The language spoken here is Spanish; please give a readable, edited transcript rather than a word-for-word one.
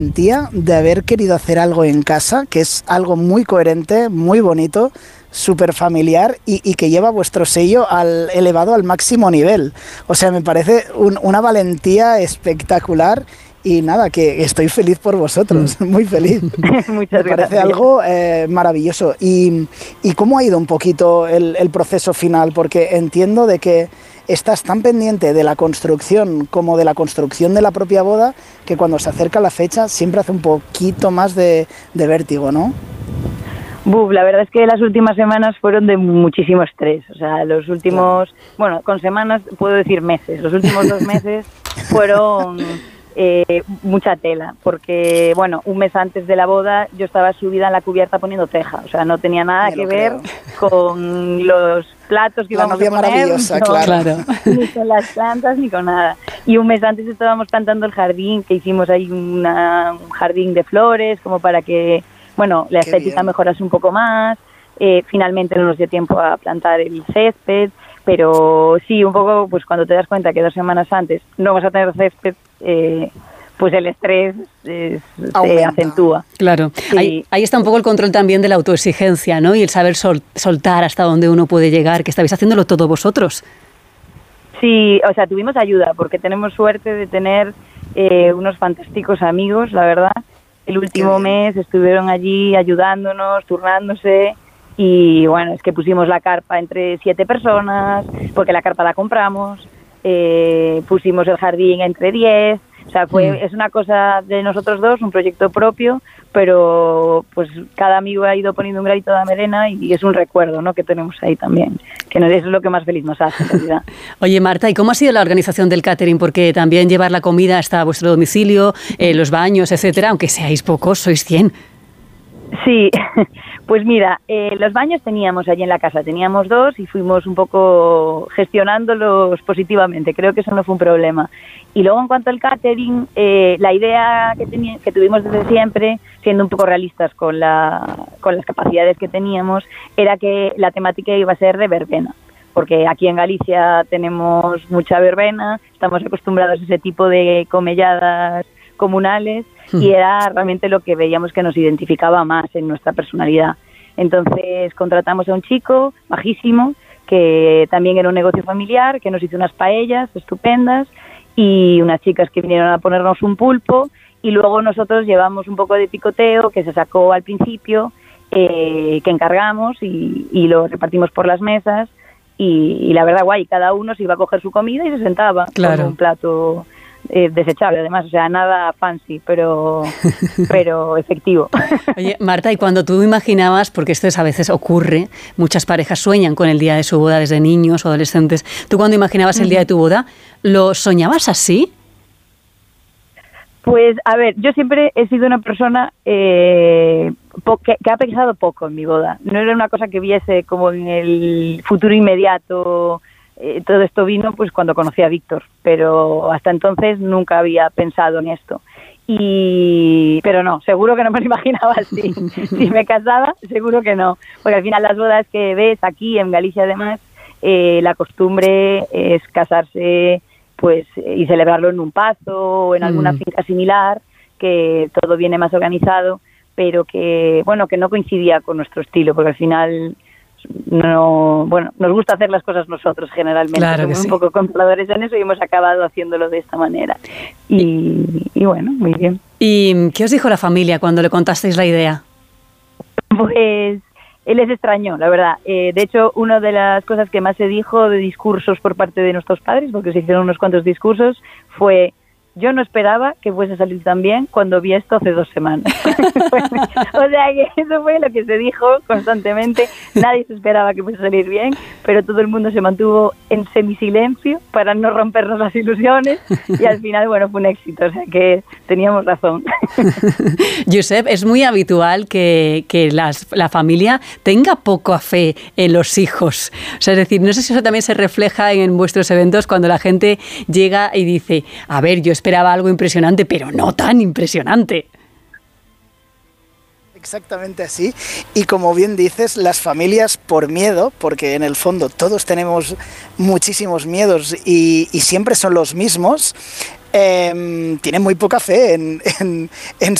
valentía de haber querido hacer algo en casa, que es algo muy coherente, muy bonito, súper familiar y que lleva vuestro sello elevado al máximo nivel. O sea, me parece una valentía espectacular y nada, que estoy feliz por vosotros, muy feliz. Muchas me parece gracias. algo maravilloso. ¿Y cómo ha ido un poquito el proceso final? Porque entiendo de que estás tan pendiente de la construcción como de la construcción de la propia boda que cuando se acerca la fecha siempre hace un poquito más de vértigo, ¿no? La verdad es que las últimas semanas fueron de muchísimo estrés. O sea, los últimos, bueno, con semanas puedo decir meses. Los últimos 2 meses fueron mucha tela, porque, bueno, un mes antes de la boda yo estaba subida en la cubierta poniendo teja. O sea, no tenía nada que ver con los platos que íbamos a poner. La novia maravillosa, no, claro. Ni con las plantas, ni con nada. Y un mes antes estábamos plantando el jardín, que hicimos ahí un jardín de flores, como para que, bueno, la estética mejorase un poco más. Finalmente no nos dio tiempo a plantar el césped, pero sí, un poco, pues cuando te das cuenta que 2 semanas antes no vas a tener césped, pues el estrés se acentúa. Claro, sí. Ahí está un poco el control también de la autoexigencia, ¿no? Y el saber soltar hasta donde uno puede llegar, que estabais haciéndolo todo vosotros. Sí, o sea, tuvimos ayuda, porque tenemos suerte de tener unos fantásticos amigos, la verdad. El último mes estuvieron allí ayudándonos, turnándose, y bueno, es que pusimos la carpa entre 7 personas, porque la carpa la compramos, pusimos el jardín entre 10, o sea, es una cosa de nosotros dos, un proyecto propio, pero pues cada amigo ha ido poniendo un granito de arena y es un recuerdo, ¿no?, que tenemos ahí también, que eso es lo que más feliz nos hace en realidad. Oye, Marta, ¿y cómo ha sido la organización del catering? Porque también llevar la comida hasta vuestro domicilio, los baños, etcétera, aunque seáis pocos, sois 100. Sí, pues mira, los baños teníamos allí en la casa, teníamos 2 y fuimos un poco gestionándolos positivamente, creo que eso no fue un problema. Y luego en cuanto al catering, la idea que tuvimos desde siempre, siendo un poco realistas con las capacidades que teníamos, era que la temática iba a ser de verbena, porque aquí en Galicia tenemos mucha verbena, estamos acostumbrados a ese tipo de comelladas comunales y era realmente lo que veíamos que nos identificaba más en nuestra personalidad. Entonces contratamos a un chico majísimo que también era un negocio familiar, que nos hizo unas paellas estupendas y unas chicas que vinieron a ponernos un pulpo y luego nosotros llevamos un poco de picoteo que se sacó al principio, que encargamos y lo repartimos por las mesas y la verdad guay, cada uno se iba a coger su comida y se sentaba con un plato desechable, además, o sea, nada fancy, pero efectivo. Oye, Marta, y cuando tú imaginabas, porque esto a veces ocurre, muchas parejas sueñan con el día de su boda desde niños o adolescentes, ¿tú cuando imaginabas el día de tu boda, lo soñabas así? Pues, a ver, yo siempre he sido una persona que ha pensado poco en mi boda. No era una cosa que viese como en el futuro inmediato. Todo esto vino pues cuando conocí a Víctor, pero hasta entonces nunca había pensado en esto. Pero no, seguro que no me lo imaginaba así. Si me casaba, seguro que no. Porque al final las bodas que ves aquí en Galicia además, la costumbre es casarse pues y celebrarlo en un pazo o en alguna finca similar, que todo viene más organizado, pero que bueno, que no coincidía con nuestro estilo, porque al final no, bueno, nos gusta hacer las cosas nosotros generalmente, claro, somos sí, un poco controladores en eso y hemos acabado haciéndolo de esta manera y bueno, muy bien. ¿Y qué os dijo la familia cuando le contasteis la idea? Pues él les extrañó, la verdad. De hecho, una de las cosas que más se dijo de discursos por parte de nuestros padres, porque se hicieron unos cuantos discursos, fue: yo no esperaba que fuese a salir tan bien cuando vi esto hace 2 semanas. O sea que eso fue lo que se dijo constantemente. Nadie se esperaba que fuese a salir bien, pero todo el mundo se mantuvo en semisilencio para no rompernos las ilusiones y al final, bueno, fue un éxito. O sea que teníamos razón. Josep, es muy habitual que la familia tenga poca fe en los hijos. O sea, es decir, no sé si eso también se refleja en vuestros eventos cuando la gente llega y dice: a ver, yo esperaba algo impresionante, pero no tan impresionante. Exactamente así. Y como bien dices, las familias por miedo, porque en el fondo todos tenemos muchísimos miedos y siempre son los mismos, tienen muy poca fe en